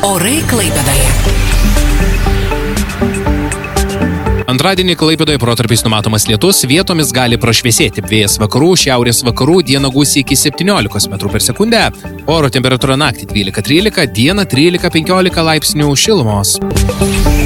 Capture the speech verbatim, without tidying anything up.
Orai Klaipėdoje. Antradienį Klaipėdoje protarpiais numatomas lietus, vietomis gali prašviesėti. Vėjas vakarų, šiaurės vakarų, dieną gūsiai iki septyniolikos metrų per sekundę. Oro temperatūra naktį dvylika trylika, dieną trylika penkiolika laipsnių šilumos.